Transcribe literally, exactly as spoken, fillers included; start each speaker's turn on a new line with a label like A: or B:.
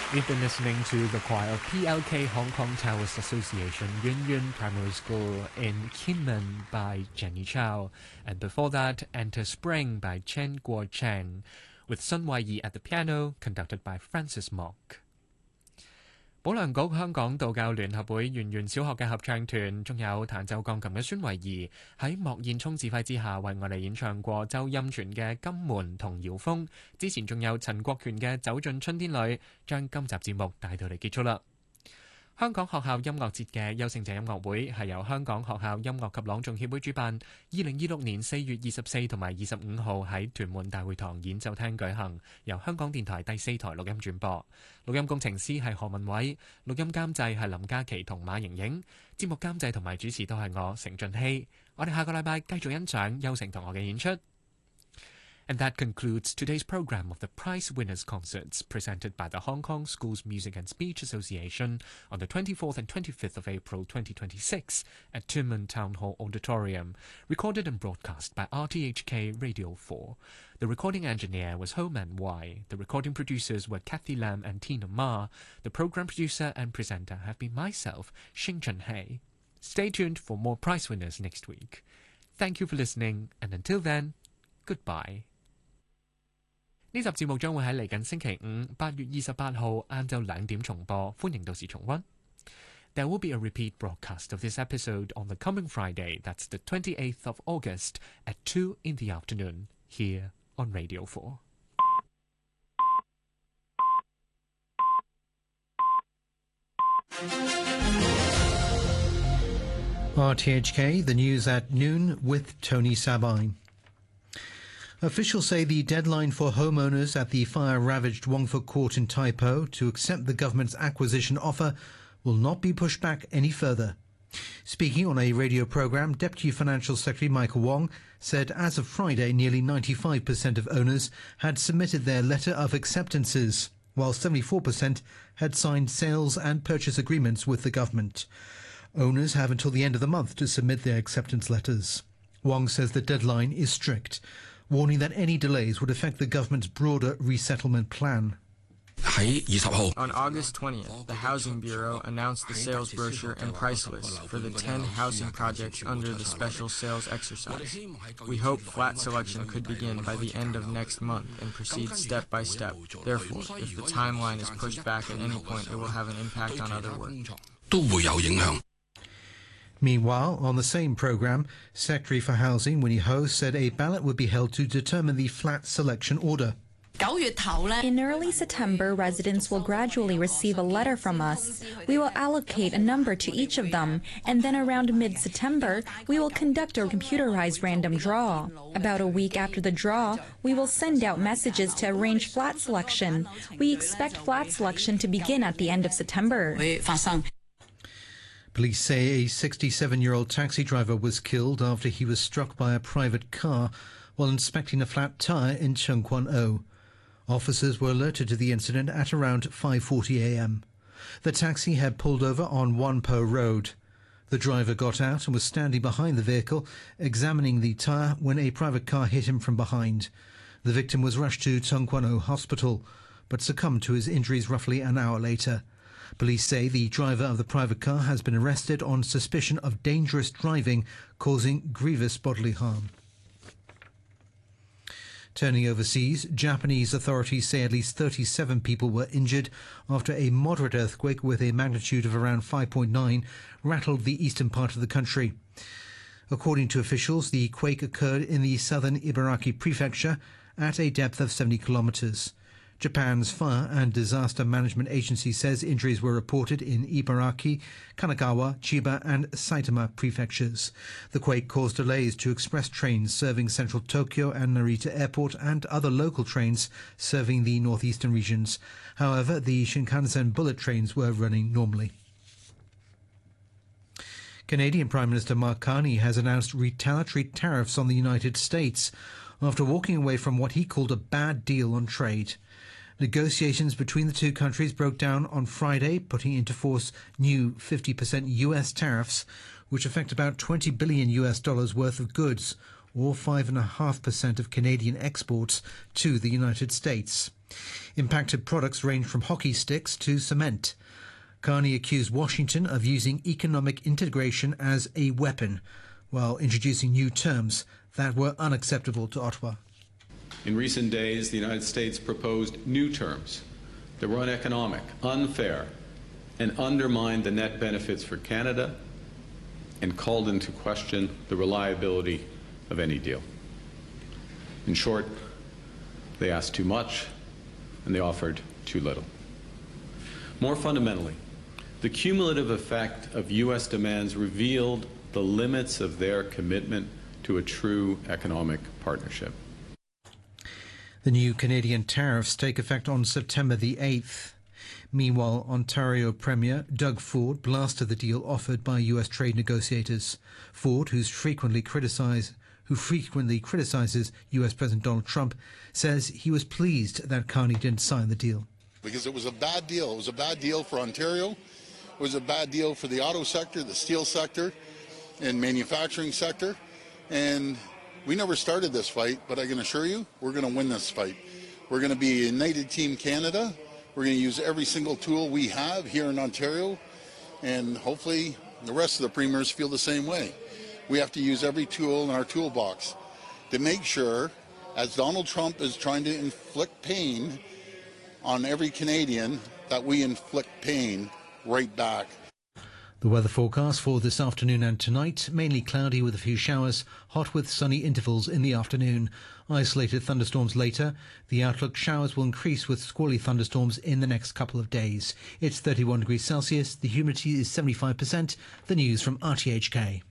A: You've been listening to the choir of P L K Hong Kong Taoist Association Yun Yun Primary School in Kinmen by Jenny Chow, and before that, Enter Spring by Chen Guo Cheng, with Sun Wai Yi at the piano, conducted by Francis Mock. 保良局香港道教聯合會圓玄小學嘅合唱團，仲有彈奏鋼琴嘅孫慧儀，喺莫燕聰指揮之下，為我哋演唱過周音全嘅《金門》同《姚風》。之前仲有陳國權嘅《走進春天裏》，將今集節目帶到嚟結束啦。香港學校音樂節嘅優勝者音樂會係由香港學校音樂及朗誦協會主辦，二零二六年四月二十四同埋二十五號喺屯門大會堂演奏廳舉行，由香港電台第四台錄音轉播。錄音工程師係何文偉，錄音監製係林嘉琪同馬瑩瑩，節目監製同埋主持都係我成俊熙。我哋下個禮拜繼續欣賞優勝同學嘅演出。And that concludes today's program of the Prize Winners Concerts presented by the Hong Kong Schools Music and Speech Association on the twenty-fourth and twenty-fifth of April twenty twenty-six at Tuen Mun Town Hall Auditorium, recorded and broadcast by R T H K Radio four. The recording engineer was Ho Man Wai. The recording producers were Kathy Lam and Tina Ma. The program producer and presenter have been myself, Xing Chen Hei. Stay tuned for more prize winners next week. Thank you for listening, and until then, goodbye. 呢集節目將會喺嚟緊星期五八月二十八號晏晝兩點重播，歡迎到時重溫。There will be a repeat broadcast of this episode on the coming Friday, that's the twenty-eighth of August, at two in the afternoon, here on Radio four.
B: R T H K, the news at noon with Tony Sabine. Officials say the deadline for homeowners at the fire-ravaged Wongfu Court in Tai Po to accept the government's acquisition offer will not be pushed back any further. Speaking on a radio programme, Deputy Financial Secretary Michael Wong said as of Friday, nearly ninety-five percent of owners had submitted their letter of acceptances, while seventy-four percent had signed sales and purchase agreements with the government. Owners have until the end of the month to submit their acceptance letters. Wong says the deadline is strict, warning that any delays would affect the government's broader resettlement plan.
C: On August twentieth, the Housing Bureau announced the sales brochure and price list for the ten housing projects under the special sales exercise. We hope flat selection could begin by the end of next month and proceed step by step. Therefore, if the timeline is pushed back at any point, it will have an impact on other work.
B: Meanwhile, on the same programme, Secretary for Housing Winnie Ho said a ballot would be held to determine the flat selection order.
D: In early September, residents will gradually receive a letter from us. We will allocate a number to each of them, and then around mid-September, we will conduct a computerized random draw. About a week after the draw, we will send out messages to arrange flat selection. We expect flat selection to begin at the end of September.
B: Police say a sixty-seven-year-old taxi driver was killed after he was struck by a private car while inspecting a flat tyre in Tseung Kwan O. Officers were alerted to the incident at around five forty a m. The taxi had pulled over on Wan Po Road. The driver got out and was standing behind the vehicle, examining the tyre when a private car hit him from behind. The victim was rushed to Tseung Kwan O Hospital, but succumbed to his injuries roughly an hour later. Police say the driver of the private car has been arrested on suspicion of dangerous driving causing grievous bodily harm. Turning overseas, Japanese authorities say at least thirty-seven people were injured after a moderate earthquake with a magnitude of around five point nine rattled the eastern part of the country. According to officials, the quake occurred in the southern Ibaraki prefecture at a depth of seventy kilometers. Japan's Fire and Disaster Management Agency says injuries were reported in Ibaraki, Kanagawa, Chiba and Saitama prefectures. The quake caused delays to express trains serving central Tokyo and Narita Airport and other local trains serving the northeastern regions. However, the Shinkansen bullet trains were running normally. Canadian Prime Minister Mark Carney has announced retaliatory tariffs on the United States after walking away from what he called a bad deal on trade. Negotiations between the two countries broke down on Friday, putting into force new fifty percent U S tariffs, which affect about twenty billion U S dollars worth of goods, or five point five percent of Canadian exports to the United States. Impacted products range from hockey sticks to cement. Carney accused Washington of using economic integration as a weapon, while introducing new terms that were unacceptable to Ottawa.
E: In recent days, the United States proposed new terms that were uneconomic, unfair, and undermined the net benefits for Canada and called into question the reliability of any deal. In short, they asked too much and they offered too little. More fundamentally, the cumulative effect of U S demands revealed the limits of their commitment to a true economic partnership.
B: The new Canadian tariffs take effect on September the eighth. Meanwhile, Ontario Premier Doug Ford blasted the deal offered by U S trade negotiators. Ford, who's frequently criticized, who frequently criticizes U S President Donald Trump, says he was pleased that Carney didn't sign the deal.
F: Because it was a bad deal. It was a bad deal for Ontario. It was a bad deal for the auto sector, the steel sector, and manufacturing sector. And we never started this fight, but I can assure you, we're going to win this fight. We're going to be a United Team Canada. We're going to use every single tool we have here in Ontario, and hopefully the rest of the premiers feel the same way. We have to use every tool in our toolbox to make sure, as Donald Trump is trying to inflict pain on every Canadian, that we inflict pain right back.
B: The weather forecast for this afternoon and tonight: mainly cloudy with a few showers, hot with sunny intervals in the afternoon. Isolated thunderstorms later. The outlook: showers will increase with squally thunderstorms in the next couple of days. It's thirty-one degrees Celsius. The humidity is seventy-five percent. The news from R T H K.